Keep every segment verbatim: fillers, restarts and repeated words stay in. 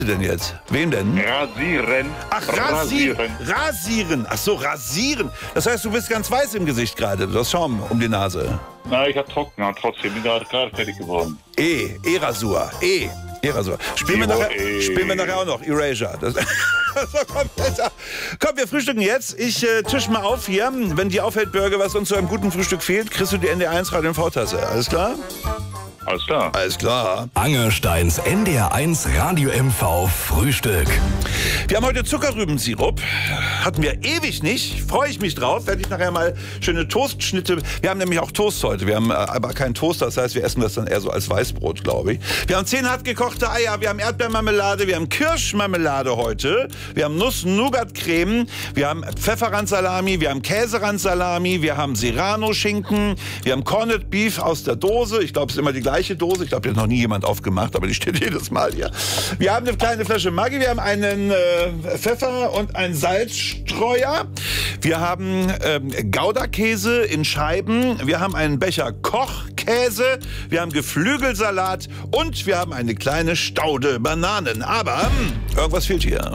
denn jetzt? Wen denn? Rasieren. Ach, rasieren. Rasieren. Ach so, rasieren. Das heißt, du bist ganz weiß im Gesicht gerade. Du hast Schaum um die Nase. Na, ich hab trocken, aber trotzdem bin gerade gerade fertig geworden. E. E-Rasur. E. E-Rasur. Spielen wir, nachher, E. spielen wir nachher auch noch. Erasure. Das, so, komm, komm, wir frühstücken jetzt. Ich äh, tisch mal auf hier. Wenn dir auffällt, Bürger, was uns zu einem guten Frühstück fehlt, kriegst du die N D eins Radio und V-Tasse. Alles klar? Alles klar. Alles klar. Angersteins N D R eins Radio M V Frühstück. Wir haben heute Zuckerrübensirup. Hatten wir ewig nicht. Freue ich mich drauf. Werde ich nachher mal schöne Toastschnitte. Wir haben nämlich auch Toast heute. Wir haben äh, aber keinen Toaster. Das heißt, wir essen das dann eher so als Weißbrot, glaube ich. Wir haben zehn hart gekochte Eier. Wir haben Erdbeermarmelade. Wir haben Kirschmarmelade heute. Wir haben Nuss-Nougat-Creme. Wir haben Pfefferrandsalami. Wir haben Käserandsalami. Wir haben Serrano-Schinken. Wir haben Corned Beef aus der Dose. Ich glaube, es ist immer die gleiche Dose. Ich glaube, die hat noch nie jemand aufgemacht, aber die steht jedes Mal hier. Wir haben eine kleine Flasche Maggi. Wir haben einen äh, Pfeffer und einen Salzstreuer. Wir haben ähm, Gouda-Käse in Scheiben. Wir haben einen Becher Kochkäse. Wir haben Geflügelsalat und wir haben eine kleine Staude Bananen. Aber hm, irgendwas fehlt hier.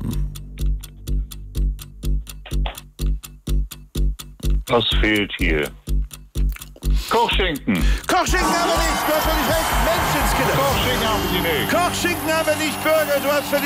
Was fehlt hier? Kochschinken. Kochschinken haben wir nicht. Du hast völlig recht. Menschenskinder. Kochschinken haben Sie nicht. Kochschinken haben wir nicht, Bürger. Du hast völlig